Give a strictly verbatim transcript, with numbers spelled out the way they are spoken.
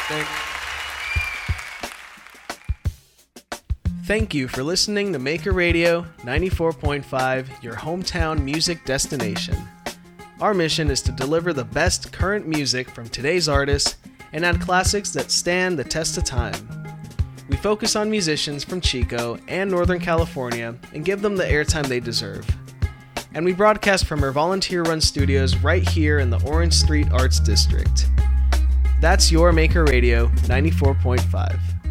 Thank, Thank you for listening to Maker Radio ninety-four point five, your hometown music destination. Our mission is to deliver the best current music from today's artists and add classics that stand the test of time. We focus on musicians from Chico and Northern California and give them the airtime they deserve. And we broadcast from our volunteer-run studios right here in the Orange Street Arts District. That's your Maker Radio ninety-four point five.